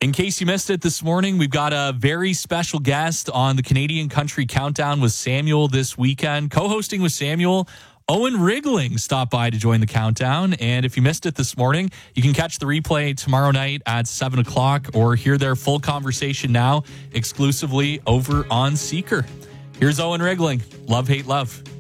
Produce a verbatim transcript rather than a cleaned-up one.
In case you missed it this morning, we've got a very special guest on the Canadian Country Countdown with Samuel this weekend. Co-hosting with Samuel, Owen Rigling stopped by to join the countdown. And if you missed it this morning, you can catch the replay tomorrow night at seven o'clock or hear their full conversation now exclusively over on Seeker. Here's Owen Rigling. Love, hate, love.